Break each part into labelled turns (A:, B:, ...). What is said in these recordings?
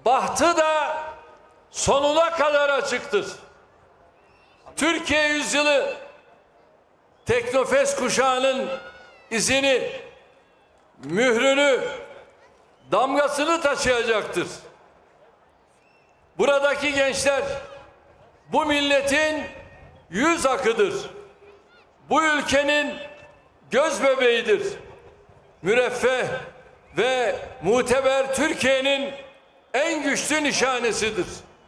A: bahtı da sonuna kadar açıktır. Türkiye yüzyılı Teknofest kuşağının izini, mührünü, damgasını taşıyacaktır. Buradaki gençler bu milletin yüz akıdır. Bu ülkenin göz bebeğidir. Müreffeh ve muteber Türkiye'nin en güçlü nişanesidir.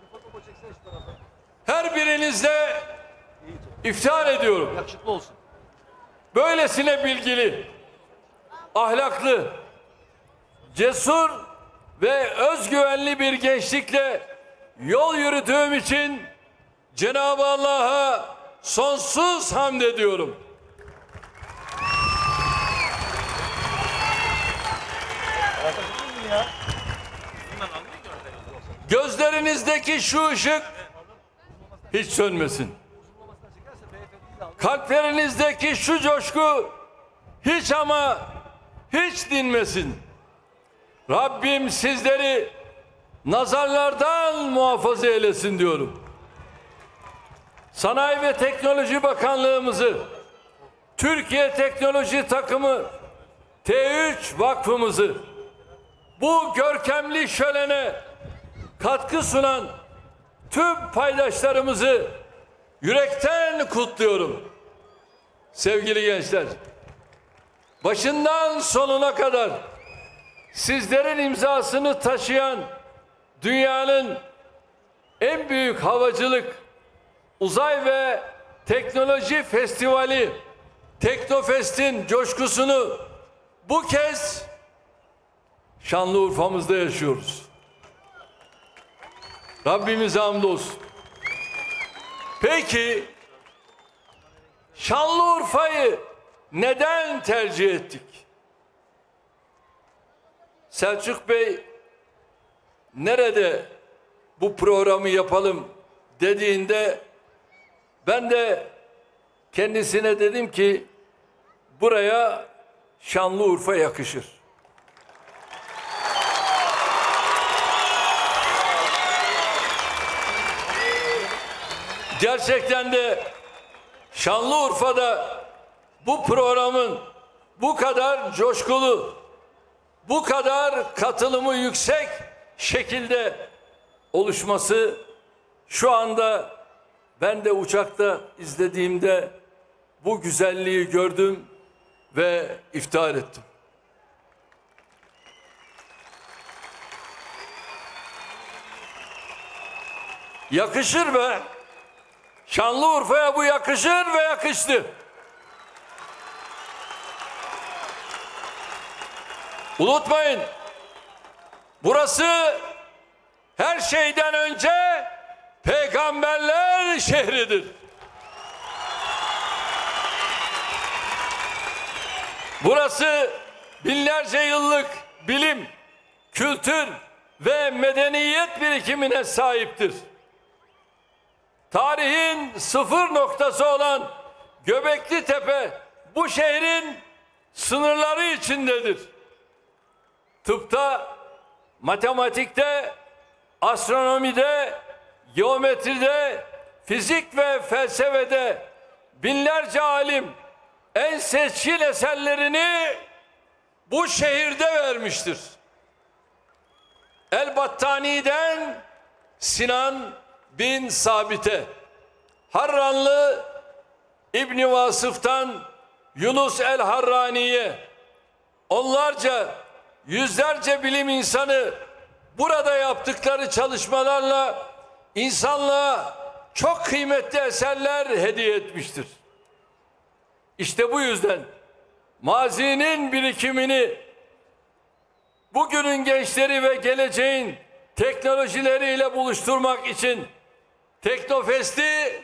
A: Her birinizle iftihar ediyorum.
B: Yakışıklı olsun.
A: Böylesine bilgili, ahlaklı, cesur ve özgüvenli bir gençlikle yol yürüdüğüm için Cenab-ı Allah'a sonsuz hamd ediyorum. Gözlerinizdeki şu ışık hiç sönmesin. Kalplerinizdeki şu coşku hiç ama hiç dinmesin. Rabbim sizleri nazarlardan muhafaza eylesin diyorum. Sanayi ve Teknoloji Bakanlığımızı, Türkiye Teknoloji Takımı, T3 Vakfımızı, bu görkemli şölene katkı sunan tüm paydaşlarımızı yürekten kutluyorum. Sevgili gençler, başından sonuna kadar sizlerin imzasını taşıyan dünyanın en büyük havacılık, uzay ve teknoloji festivali Teknofest'in coşkusunu bu kez Şanlıurfa'mızda yaşıyoruz. Rabbimize hamdolsun. Peki Şanlıurfa'yı neden tercih ettik? Selçuk Bey nerede bu programı yapalım dediğinde ben de kendisine dedim ki buraya Şanlıurfa yakışır. Gerçekten de Şanlıurfa'da bu programın bu kadar coşkulu, bu kadar katılımı yüksek şekilde oluşması, şu anda ben de uçakta izlediğimde bu güzelliği gördüm ve iftihar ettim. Yakışır be. Şanlıurfa'ya bu yakışır ve yakıştı. Unutmayın, burası her şeyden önce peygamberler şehridir. Burası binlerce yıllık bilim, kültür ve medeniyet birikimine sahiptir. Tarihin sıfır noktası olan Göbekli Tepe bu şehrin sınırları içindedir. Tıpta, matematikte, astronomide, geometride, fizik ve felsefede binlerce alim en seçkin eserlerini bu şehirde vermiştir. El-Battani'den Sinan bin Sabit'e, Harranlı İbn Vasıf'tan Yunus el-Harrani'ye, onlarca, yüzlerce bilim insanı burada yaptıkları çalışmalarla insanlığa çok kıymetli eserler hediye etmiştir. İşte bu yüzden mazinin birikimini bugünün gençleri ve geleceğin teknolojileriyle buluşturmak için Teknofest'i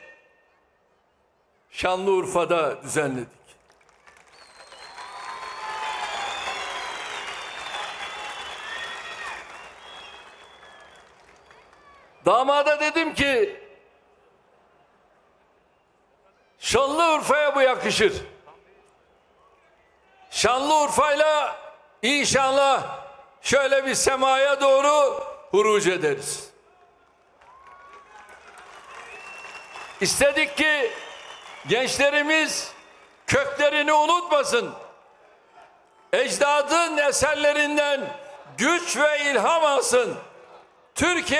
A: Şanlıurfa'da düzenledik. Damada dedim ki Şanlıurfa'ya bu yakışır. Şanlıurfa'yla inşallah şöyle bir semaya doğru huruc ederiz. İstedik ki gençlerimiz köklerini unutmasın. Ecdadın eserlerinden güç ve ilham alsın. Türkiye